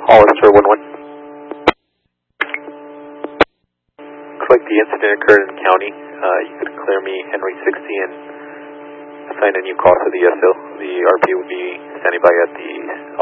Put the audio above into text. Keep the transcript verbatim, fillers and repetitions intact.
Hollister one one. Looks like the incident occurred in county. Uh, you could clear me Henry sixty and assign a new call to the S L. The R P will be standing by at the